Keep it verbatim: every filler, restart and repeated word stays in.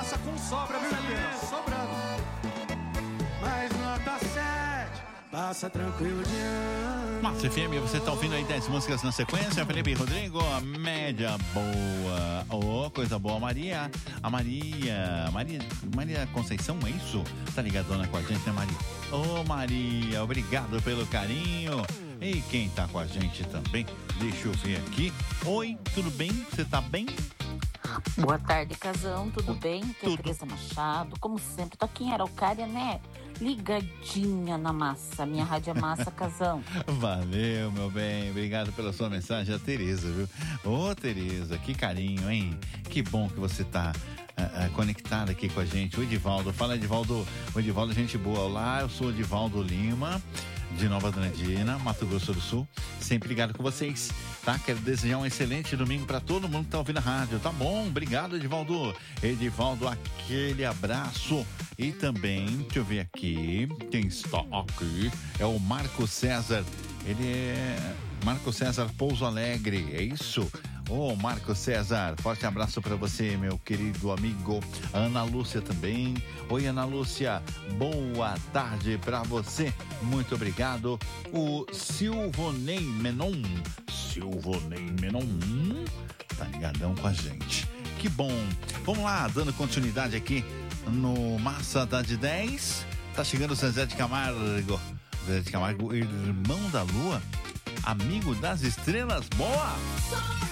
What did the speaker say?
passa com sobra, viu, Elias? Sobrando. Mas nota sete, passa tranquilo diante. Massa F M, você tá ouvindo aí dez músicas na sequência. Felipe Rodrigo, a média boa. Oh, coisa boa. Maria, a Maria, Maria, Maria Conceição, é isso? Tá ligadona com a gente, né, Maria? Ô, oh, Maria, obrigado pelo carinho. E quem tá com a gente também, deixa eu ver aqui. Oi, tudo bem? Você tá bem? Boa tarde, Casão, tudo Oi, bem? Aqui é tudo. a Teresa Machado, como sempre, tô aqui em Araucária, né? Ligadinha na massa, minha rádio é massa, Casão. Valeu, meu bem. Obrigado pela sua mensagem, a Tereza, viu? Ô, Tereza, que carinho, hein? Que bom que você tá uh, uh, conectada aqui com a gente. O Edivaldo, fala, Edivaldo. O Edivaldo, gente boa. Olá, eu sou o Edivaldo Lima, de Nova Andradina, Mato Grosso do Sul. Sempre ligado com vocês, tá? Quero desejar um excelente domingo pra todo mundo que tá ouvindo a rádio, tá bom? Obrigado, Edivaldo. Edivaldo, aquele abraço. E também, deixa eu ver aqui, quem está aqui é o Marco César. Ele é Marco César Pouso Alegre, é isso? Ô, Marco César, forte abraço pra você, meu querido amigo. A Ana Lúcia também. Oi, Ana Lúcia, boa tarde pra você. Muito obrigado. O Silvonei Menon, Silvonei Menon, tá ligadão com a gente. Que bom. Vamos lá, dando continuidade aqui no Massa da de dez. Tá chegando o Zezé de Camargo. Zezé de Camargo, irmão da Lua, amigo das estrelas. Boa!